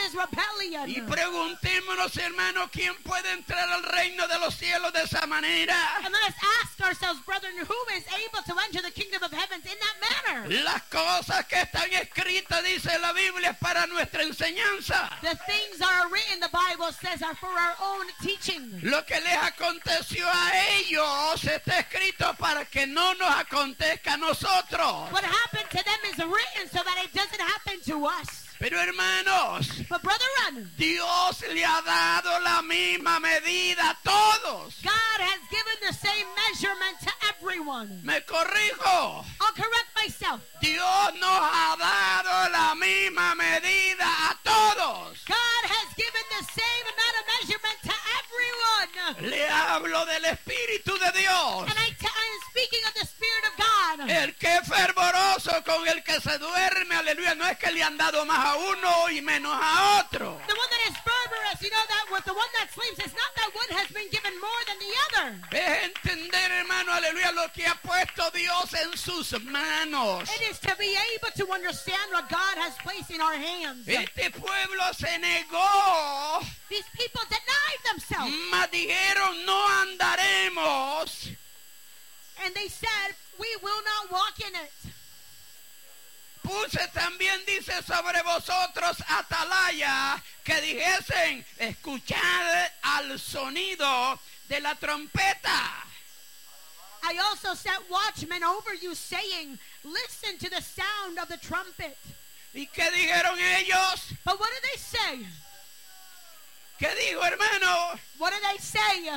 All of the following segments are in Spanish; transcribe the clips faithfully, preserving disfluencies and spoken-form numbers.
is rebellion. Y preguntémonos, hermano, ¿quién puede entrar al reino de los cielos de esa manera? And let us ask ourselves, brethren, who is able to enter the kingdom of heavens in that manner? Las cosas que están escritas, dice la Biblia, es para nuestra enseñanza. The things that are written, the Bible says, are for our own teaching. Lo que les aconteció a ellos está escrito para que no nos acontezca a nosotros. What happened to them is written so that it doesn't happen to us. Pero hermanos, But brethren, Dios le ha dado la misma medida a todos. God has given the same measurement to everyone. Me corrijo. I'll correct myself. Dios nos ha dado la misma medida a todos. God has given the same amount of measurement to everyone. Le hablo del Espíritu de Dios. And I, t- I am speaking of the Spirit of God. El que es fervoroso con el que se duerme, aleluya, no es que le han dado más a uno y menos a otro. The one that is fervorous, you know, that with the one that sleeps, it's not that one has been given more than the other. Es entender, hermano, aleluya, lo que ha puesto Dios en sus manos. It is to be able to understand what God has placed in our hands. Este pueblo se negó, These people denied themselves. mas dijeron, no andaremos. And they said, we will not walk in it. Puse también, dice, sobre vosotros atalaya, que dijesen, escuchad al sonido de la trompeta. I also set watchmen over you, saying, listen to the sound of the trumpet. ¿Y qué dijeron ellos? But what did they say? ¿Qué dijo, hermano? What did they say?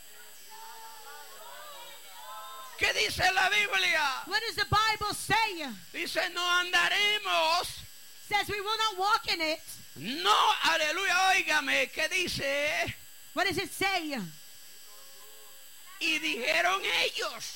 ¿Qué dice la Biblia? What does the Bible say? Dice, no andaremos. Says we will not walk in it. No, aleluya, óigame, ¿qué dice? What does it say? Y dijeron ellos,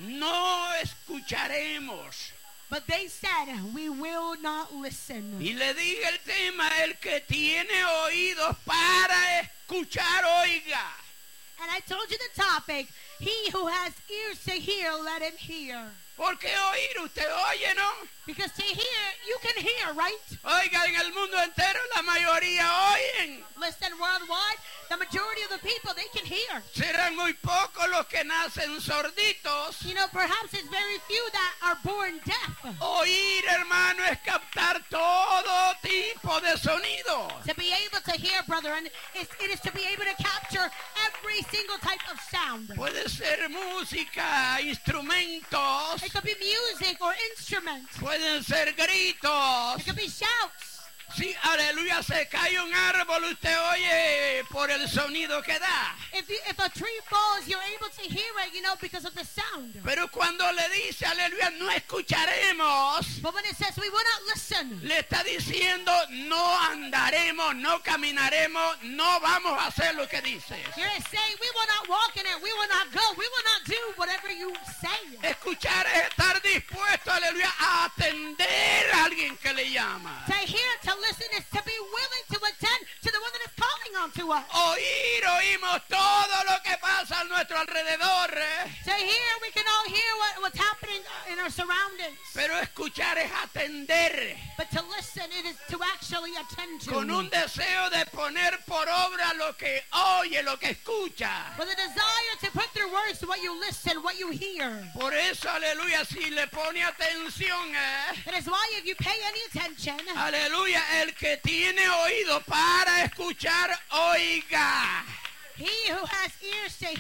no escucharemos. But they said, we will not listen. Y le dije el tema, el que tiene oídos para escuchar, oiga. And I told you the topic, he who has ears to hear, let him hear. ¿Por qué oír? Usted oye, ¿no? Because to hear, you can hear, right? Oiga, en el mundo entero la mayoría oyen. Listen, worldwide, the majority of the people, they can hear. Serán muy pocos los que nacen sorditos. You know, perhaps it's very few that are born deaf. Oír, hermano, es captar todo tipo de sonido. To be able to hear, brethren, is, it is to be able to capture every single type of sound. Puede ser música, instrumentos. It could be music or instruments. Pueden ser gritos. It could be shouts. Si, aleluya, se cae un árbol, usted oye por el sonido que da. If you, if a tree falls, you're able to hear it, you know, because of the sound. Pero cuando le dice, aleluya, no escucharemos, But when it says we will not listen, le está diciendo, no andaremos, no caminaremos, no vamos a hacer lo que dice. you're saying we will not walk in it, we will not go, we will not do whatever you say. Escuchar es estar dispuesto, aleluya, a atender a alguien que le llama. To hear, to listen is to be willing to attend to the one that is calling on to us. Oír, oímos todo lo que pasa a nuestro alrededor. ¿eh? To hear, we can all hear what, what's happening in our surroundings. Pero escuchar es atender. But to listen, it is to actually attend to. Con un deseo de poner por obra lo que oye, lo que escucha. With a desire to put through words to what you listen, what you hear. Por eso, aleluya, si le pone atención, ¿eh? That is why if you pay any attention, aleluya, el que tiene oído para escuchar, oiga. he who has ears to